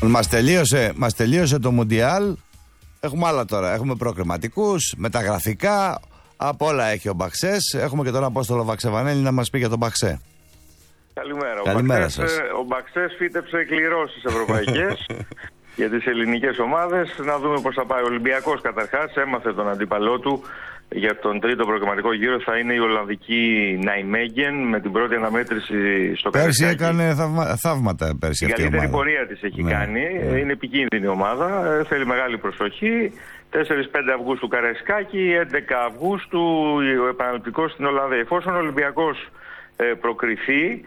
Μας τελείωσε το Μουντιάλ. Έχουμε άλλα τώρα. Έχουμε προκριματικούς, μεταγραφικά. Από όλα έχει ο Μπαξές. Έχουμε και τον Απόστολο Βαξεβανέλη να μας πει για τον Μπαξέ. Καλημέρα. Καλημέρα σας. Ο Μπαξές φύτεψε κληρώσεις ευρωπαϊκές για τις ελληνικές ομάδες. Να δούμε πώς θα πάει. Ο Ολυμπιακός καταρχάς έμαθε τον αντίπαλό του για τον τρίτο προκριματικό γύρο. Θα είναι η Ολλανδική Νάιμέγεν με την πρώτη αναμέτρηση στο Καραϊσκάκι. Πέρσι έκανε θαύματα πέρσι αυτή η ομάδα. Η καλύτερη πορεία της έχει κάνει. Είναι επικίνδυνη ομάδα. Θέλει μεγάλη προσοχή. 4-5 Αυγούστου Καραϊσκάκι, 11 Αυγούστου ο επαναληπτικός στην Ολλανδία. Εφόσον ο Ολυμπιακός προκριθεί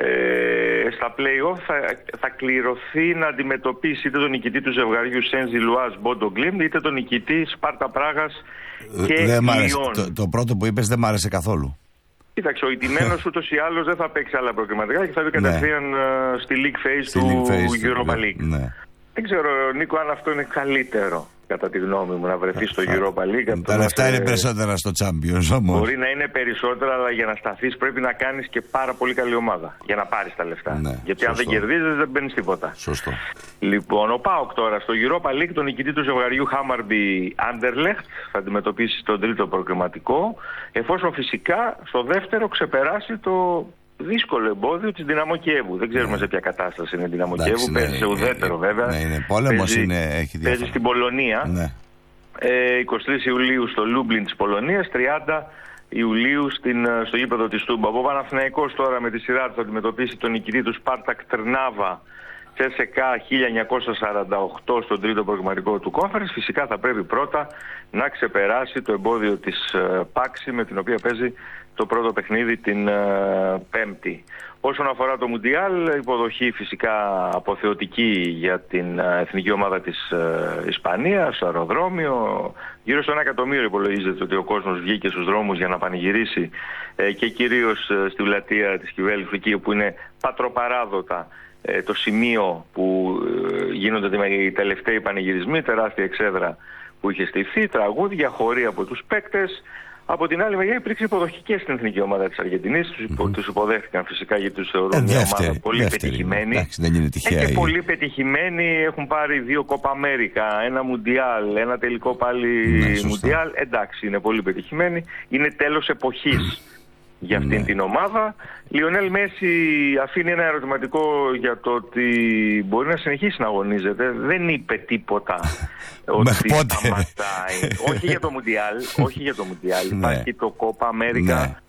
στα play-off θα κληρωθεί να αντιμετωπίσει είτε τον νικητή του ζευγαριού Σένζι Λουάζ Μπόντο Γκλίμπ είτε τον νικητή Σπάρτα Πράγας και Λιόν. Το πρώτο που είπες δεν μ' άρεσε καθόλου. Κοίταξε, ο ηττημένος ούτως ή άλλως δεν θα παίξει άλλα προκριματικά και θα μπει κατευθείαν στη League Phase του Europa League. Ναι. Δεν ξέρω, Νίκο, αν αυτό είναι καλύτερο, κατά τη γνώμη μου, να βρεθεί στο Europa League. Τα λεφτά είναι περισσότερα στο Champions όμως. Μπορεί να είναι περισσότερα, αλλά για να σταθείς πρέπει να κάνεις και πάρα πολύ καλή ομάδα για να πάρεις τα λεφτά. Ναι, γιατί σωστό. αν δεν κερδίζεις δεν παίρνεις τίποτα. Σωστό. Λοιπόν, ο ΠΑΟΚ τώρα στο Europa League, τον νικητή του ζευγαριού Χάμαρμπι Άντερλεχτ, θα αντιμετωπίσει τον τρίτο προκριματικό, εφόσον φυσικά στο δεύτερο ξεπεράσει το δύσκολο εμπόδιο της Δυναμό Κιέβου. Δεν ξέρουμε σε ποια κατάσταση είναι η Δυναμό Κιέβου. Παίζει σε ουδέτερο βέβαια. Ναι, είναι πόλεμος, έχει διάφορα. Παίζει στην Πολωνία. Ναι. 23 Ιουλίου στο Λούμπλιν της Πολωνίας, 30 Ιουλίου στο γήπεδο της Τούμπα. Ο Παναθηναϊκός τώρα με τη σειρά του θα αντιμετωπίσει τον νικητή του Σπάρτακ Τρνάβα CSKA 1948 στον τρίτο προκριματικό του Conference. Φυσικά θα πρέπει πρώτα να ξεπεράσει το εμπόδιο της Πάξη με την οποία παίζει το πρώτο παιχνίδι την Πέμπτη. Όσον αφορά το Μουντιάλ, υποδοχή φυσικά αποθεωτική για την εθνική ομάδα της Ισπανίας, στο αεροδρόμιο. Γύρω στο 1 εκατομμύριο υπολογίζεται ότι ο κόσμος βγήκε στους δρόμους για να πανηγυρίσει και κυρίως στη πλατεία της Κιβέλης, εκεί που είναι πατροπαράδοτα το σημείο που γίνονται οι τελευταίοι πανηγυρισμοί, τεράστια εξέδρα που είχε στηθεί, τραγούδια, χοροί από τους παίκτες. Από την άλλη μεριά υπήρξε υποδοχή και στην εθνική ομάδα της Αργεντινής. Τους υποδέχτηκαν φυσικά γιατί τους θεωρούν μια ομάδα πολύ πετυχημένη. Εντάξει, δεν είναι τυχαία. Και πολύ πετυχημένοι, έχουν πάρει 2 Κόπα Αμέρικα, ένα Μουντιάλ, ένα τελικό πάλι Μουντιάλ. Εντάξει, είναι πολύ πετυχημένοι. Είναι τέλος εποχής για αυτήν την ομάδα. Λιονέλ Μέση αφήνει ένα ερωτηματικό για το ότι μπορεί να συνεχίσει να αγωνίζεται. Δεν είπε τίποτα ότι σταματάει. Όχι για το Μουντιάλ. Όχι για το Μουντιάλ. Υπάρχει το Κόπα Αμέρικα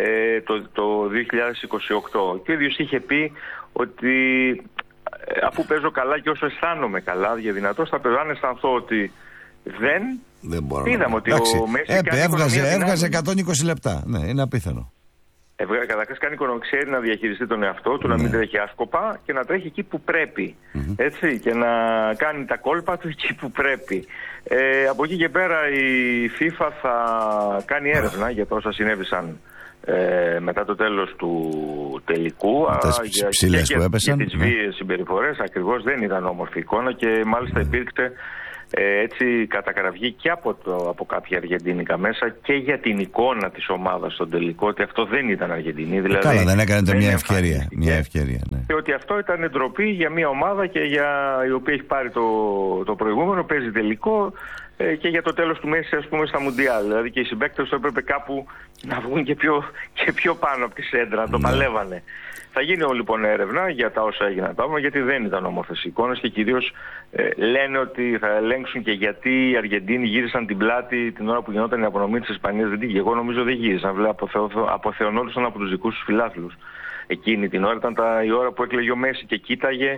το 2028. Και ο ίδιος είχε πει ότι αφού παίζω καλά και όσο αισθάνομαι καλά, δυνατός θα παίζω. Αν αισθανθώ ότι δεν μπορώ. Είδαμε ότι ο Μέση έβγαζε 120 λεπτά. Ναι, είναι απίθανο. Καταρχάς κάνει οικονομία, ξέρει να διαχειριστεί τον εαυτό του, να μην τρέχει άσκοπα και να τρέχει εκεί που πρέπει. Έτσι, και να κάνει τα κόλπα του εκεί που πρέπει. Από εκεί και πέρα η FIFA θα κάνει έρευνα για τα όσα συνέβησαν μετά το τέλος του τελικού για τις βίαιες συμπεριφορές. Ακριβώς δεν ήταν όμορφη εικόνα και μάλιστα υπήρξε έτσι κατακραυγή και από κάποια αργεντίνικα μέσα και για την εικόνα της ομάδας στον τελικό, ότι αυτό δεν ήταν Αργεντινή. Δηλαδή, καλά, δεν έκανε μια ευκαιρία. Ναι. Και ότι αυτό ήταν ντροπή για μια ομάδα και η οποία έχει πάρει το προηγούμενο, παίζει τελικό και για το τέλος του Μέση, ας πούμε, στα Μουντιάλ. Δηλαδή και οι συμπαίκτες του έπρεπε κάπου να βγουν και πιο πάνω από τη σέντρα, να το παλεύανε. Θα γίνει λοιπόν έρευνα για τα όσα έγιναν τα γιατί δεν ήταν όμορφες εικόνες και κυρίως λένε ότι θα ελέγξουν και γιατί οι Αργεντίνοι γύρισαν την πλάτη την ώρα που γινόταν η απονομή της Ισπανίας. Εγώ νομίζω δεν γύρισαν, αποθεωνόντουσαν από τους δικούς τους φιλάθλους. Εκείνη την ώρα ήταν η ώρα που έκλαιγε ο Μέση και κοίταγε.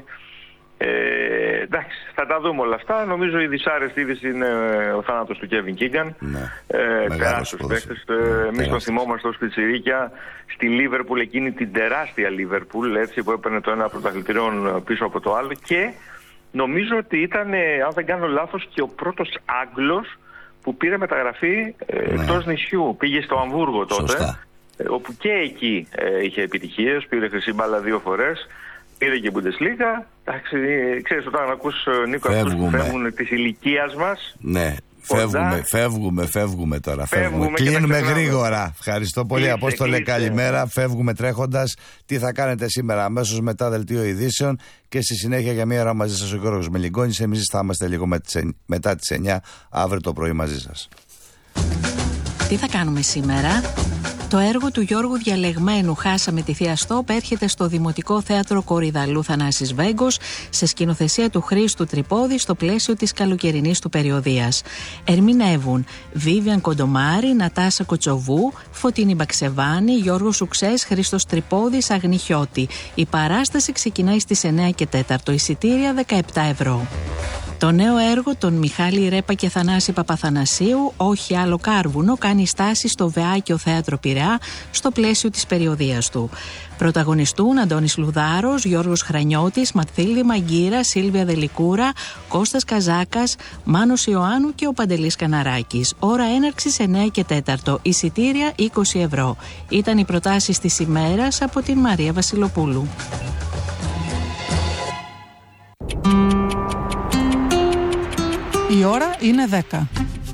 Εντάξει, θα τα δούμε όλα αυτά. Νομίζω η δυσάρεστη είδηση είναι ο θάνατος του Κέβιν Κίγκαν. Τεράστιος παίκτης. Εμείς τον θυμόμαστε ως πιτσιρίκια στη Λίβερπουλ, εκείνη την τεράστια Λίβερπουλ, έτσι, που έπαιρνε το ένα πρωταθλητριών πίσω από το άλλο. Και νομίζω ότι ήταν, αν δεν κάνω λάθος, και ο πρώτος Άγγλος που πήρε μεταγραφή εκτός νησιού. Πήγε στο Αμβούργο τότε, όπου και εκεί είχε επιτυχίες. Πήρε χρυσή μπάλα 2 φορές. Πήρε και Bundesliga. Εντάξει, ξέρεις, όταν ακούς, Νίκο, αυτούς που φεύγουν της ηλικίας μας. Ναι, Φεύγουμε τώρα. Κλείνουμε γρήγορα. Ευχαριστώ πολύ, Απόστολε. Καλημέρα. Φεύγουμε τρέχοντας. Τι θα κάνετε σήμερα? Αμέσως μετά δελτίο ειδήσεων και στη συνέχεια για μία ώρα μαζί σας ο Γιώργος Μελιγκόνης. Εμείς θα είμαστε λίγο μετά τις 9 αύριο το πρωί μαζί σας. Τι θα κάνουμε σήμερα? Το έργο του Γιώργου Διαλεγμένου «Χάσαμε τη Θεία Στόπ» έρχεται στο Δημοτικό Θέατρο Κορυδαλού Θανάσης Βέγκος σε σκηνοθεσία του Χρήστου Τρυπόδη στο πλαίσιο της καλοκαιρινής του περιοδίας. Ερμηνεύουν Βίβιαν Κοντομάρη, Νατάσα Κοτσοβού, Φωτίνη Μπαξεβάνη, Γιώργος Σουξές, Χρήστος Τρυπόδης, Αγνή Χιώτη. Η παράσταση ξεκινάει στις 9 και 4, εισιτήρια 17 ευρώ. Το νέο έργο των Μιχάλη Ρέπα και Θανάση Παπαθανασίου, «Όχι άλλο κάρβουνο», κάνει στάση στο Βεάκιο Θέατρο Πειραιά στο πλαίσιο της περιοδίας του. Πρωταγωνιστούν Αντώνης Λουδάρος, Γιώργος Χρανιώτης, Ματθίλδη Μαγκύρα, Σίλβια Δελικούρα, Κώστας Καζάκας, Μάνος Ιωάννου και ο Παντελής Καναράκης. Ώρα έναρξης 9 και 4, εισιτήρια 20 ευρώ. Ήταν οι προτάσεις της ημέρας από την Μαρία Βασιλοπούλου. Η ώρα είναι 10.